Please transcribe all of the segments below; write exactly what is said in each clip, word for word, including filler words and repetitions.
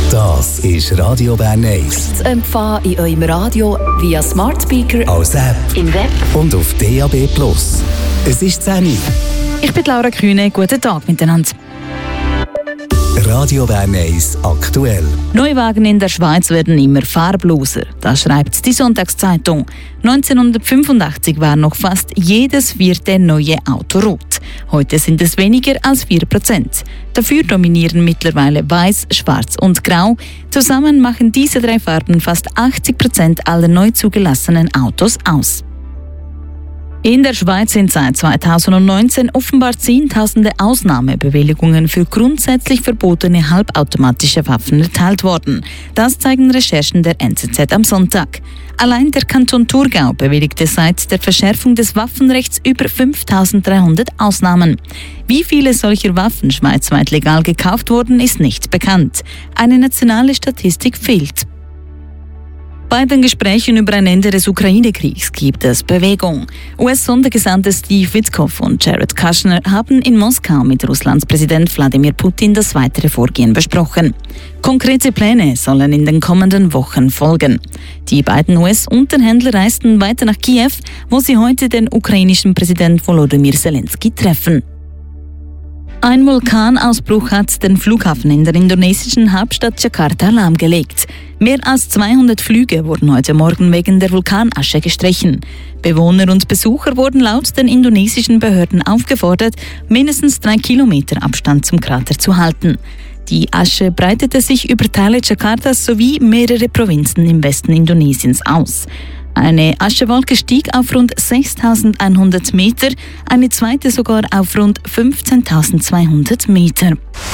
Das ist Radio Bern eins. Zu empfangen in eurem Radio via Smart Speaker, als App im Web und auf D A B plus. Es ist zehn Uhr. Ich bin Laura Kühne. Guten Tag miteinander. Radio Bern eins aktuell. Neuwagen in der Schweiz werden immer farbloser. Das schreibt die Sonntagszeitung. neunzehnhundertfünfundachtzig war noch fast jedes vierte neue Auto rot. Heute sind es weniger als vier Prozent. Dafür dominieren mittlerweile Weiß, Schwarz und Grau. Zusammen machen diese drei Farben fast achtzig Prozent aller neu zugelassenen Autos aus. In der Schweiz sind seit zweitausendneunzehn offenbar Zehntausende Ausnahmebewilligungen für grundsätzlich verbotene halbautomatische Waffen erteilt worden. Das zeigen Recherchen der N Z Z am Sonntag. Allein der Kanton Thurgau bewilligte seit der Verschärfung des Waffenrechts über fünftausenddreihundert Ausnahmen. Wie viele solcher Waffen schweizweit legal gekauft wurden, ist nicht bekannt. Eine nationale Statistik fehlt. Bei den Gesprächen über ein Ende des Ukraine-Kriegs gibt es Bewegung. U S-Sondergesandte Steve Witkoff und Jared Kushner haben in Moskau mit Russlands Präsident Wladimir Putin das weitere Vorgehen besprochen. Konkrete Pläne sollen in den kommenden Wochen folgen. Die beiden U S-Unterhändler reisten weiter nach Kiew, wo sie heute den ukrainischen Präsident Volodymyr Zelensky treffen. Ein Vulkanausbruch hat den Flughafen in der indonesischen Hauptstadt Jakarta lahmgelegt. Mehr als zweihundert Flüge wurden heute Morgen wegen der Vulkanasche gestrichen. Bewohner und Besucher wurden laut den indonesischen Behörden aufgefordert, mindestens drei Kilometer Abstand zum Krater zu halten. Die Asche breitete sich über Teile Jakartas sowie mehrere Provinzen im Westen Indonesiens aus. Eine Aschewolke stieg auf rund sechstausendeinhundert Meter, eine zweite sogar auf rund fünfzehntausendzweihundert Meter.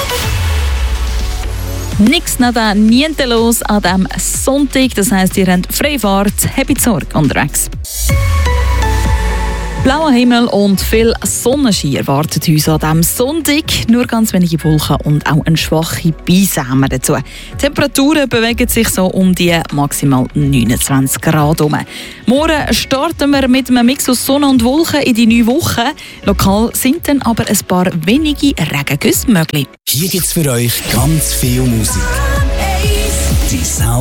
Nix nada, niente los an diesem Sonntag, das heisst, ihr habt Freifahrt, habt Sorge unterwegs. Blauer Himmel und viel Sonnenschein erwartet uns an diesem Sonntag. Nur ganz wenige Wolken und auch eine schwache Beisämme dazu. Die Temperaturen bewegen sich so um die maximal neunundzwanzig Grad herum. Morgen starten wir mit einem Mix aus Sonne und Wolken in die neue Woche. Lokal sind dann aber ein paar wenige Regengüsse möglich. Hier gibt's für euch ganz viel Musik. Die Sound